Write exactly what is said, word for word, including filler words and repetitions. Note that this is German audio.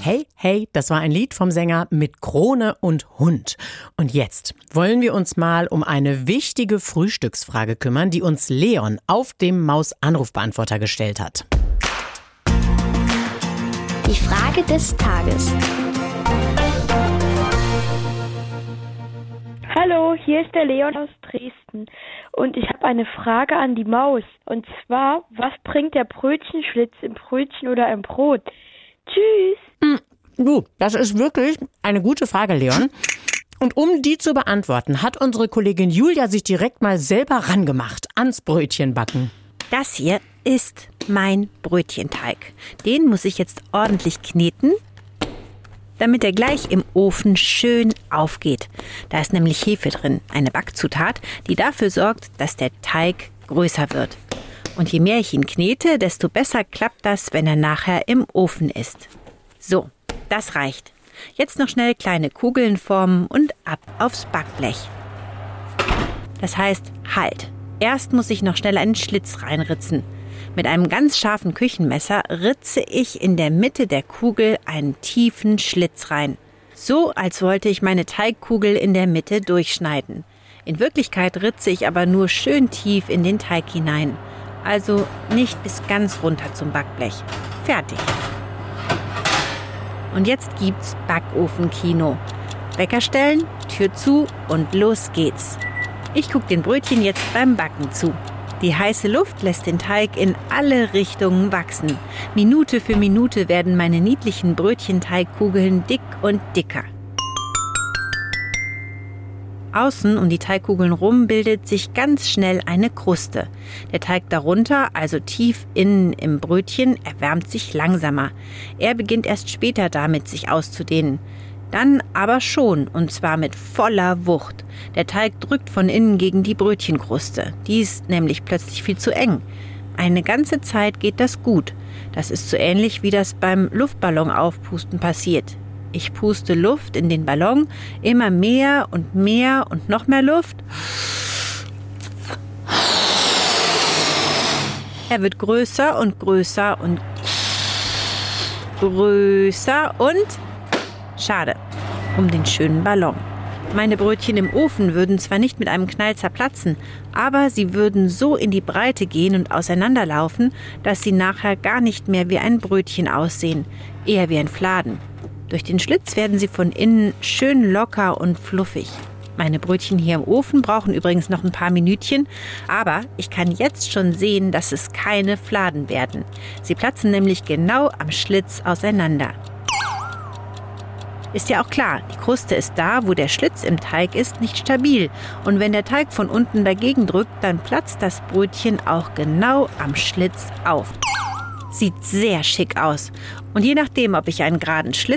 Hey, hey, das war ein Lied vom Sänger Mit Krone und Hund. Und jetzt wollen wir uns mal um eine wichtige Frühstücksfrage kümmern, die uns Leon auf dem Maus-Anrufbeantworter gestellt hat. Die Frage des Tages. Hallo, hier ist der Leon aus Dresden und ich habe eine Frage an die Maus. Und zwar, was bringt der Brötchenschlitz im Brötchen oder im Brot? Tschüss. Mm, du, das ist wirklich eine gute Frage, Leon. Und um die zu beantworten, hat unsere Kollegin Julia sich direkt mal selber rangemacht ans Brötchenbacken. Das hier ist mein Brötchenteig. Den muss ich jetzt ordentlich kneten, damit er gleich im Ofen schön aufgeht. Da ist nämlich Hefe drin, eine Backzutat, die dafür sorgt, dass der Teig größer wird. Und je mehr ich ihn knete, desto besser klappt das, wenn er nachher im Ofen ist. So, das reicht. Jetzt noch schnell kleine Kugeln formen und ab aufs Backblech. Das heißt, halt. Erst muss ich noch schnell einen Schlitz reinritzen. Mit einem ganz scharfen Küchenmesser ritze ich in der Mitte der Kugel einen tiefen Schlitz rein. So, als wollte ich meine Teigkugel in der Mitte durchschneiden. In Wirklichkeit ritze ich aber nur schön tief in den Teig hinein. Also nicht bis ganz runter zum Backblech. Fertig. Und jetzt gibt's Backofenkino. Wecker stellen, Tür zu und los geht's. Ich gucke den Brötchen jetzt beim Backen zu. Die heiße Luft lässt den Teig in alle Richtungen wachsen. Minute für Minute werden meine niedlichen Brötchenteigkugeln dick und dicker. Außen um die Teigkugeln rum bildet sich ganz schnell eine Kruste. Der Teig darunter, also tief innen im Brötchen, erwärmt sich langsamer. Er beginnt erst später damit, sich auszudehnen. Dann aber schon, und zwar mit voller Wucht. Der Teig drückt von innen gegen die Brötchenkruste. Die ist nämlich plötzlich viel zu eng. Eine ganze Zeit geht das gut. Das ist so ähnlich, wie das beim Luftballonaufpusten passiert. Ich puste Luft in den Ballon, immer mehr und mehr und noch mehr Luft. Er wird größer und größer und größer und schade um den schönen Ballon. Meine Brötchen im Ofen würden zwar nicht mit einem Knall zerplatzen, aber sie würden so in die Breite gehen und auseinanderlaufen, dass sie nachher gar nicht mehr wie ein Brötchen aussehen, eher wie ein Fladen. Durch den Schlitz werden sie von innen schön locker und fluffig. Meine Brötchen hier im Ofen brauchen übrigens noch ein paar Minütchen, aber ich kann jetzt schon sehen, dass es keine Fladen werden. Sie platzen nämlich genau am Schlitz auseinander. Ist ja auch klar, die Kruste ist da, wo der Schlitz im Teig ist, nicht stabil. Und wenn der Teig von unten dagegen drückt, dann platzt das Brötchen auch genau am Schlitz auf. Sieht sehr schick aus. Und je nachdem, ob ich einen geraden Schlitz